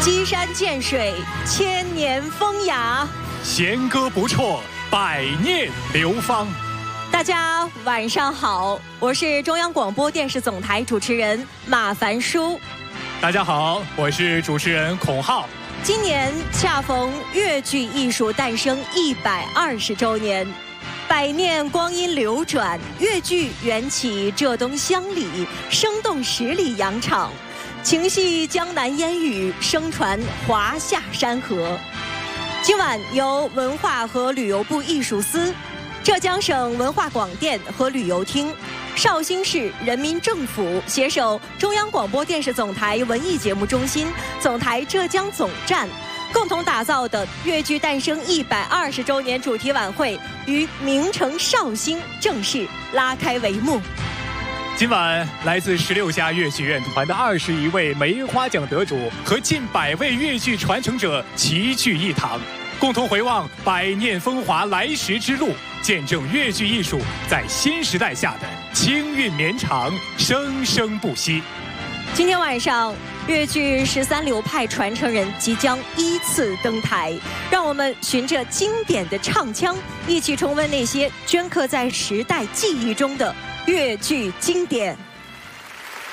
积山见水，千年风雅； 弦歌不辍，百念流芳。 大家晚上好，我是中央广播电视总台主持人马凡舒。 大家好，我是主持人孔浩。 今年恰逢粤剧艺术诞生120周年，百年光阴流转，粤剧缘起浙东乡里，生动十里洋场，情系江南烟雨，声传华夏山河。今晚由文化和旅游部艺术司、浙江省文化广电和旅游厅、绍兴市人民政府携手中央广播电视总台文艺节目中心、总台浙江总站共同打造的粤剧诞生120周年主题晚会于名城绍兴正式拉开帷幕。 今晚，来自16家粤剧院团的21位梅花奖得主和近100位粤剧传承者齐聚一堂，共同回望百年风华来时之路，见证粤剧艺术在新时代下的清韵绵长，生生不息。 今天晚上，粤剧13流派传承人即将依次登台，让我们循着经典的唱腔，一起重温那些镌刻在时代记忆中的粤剧经典。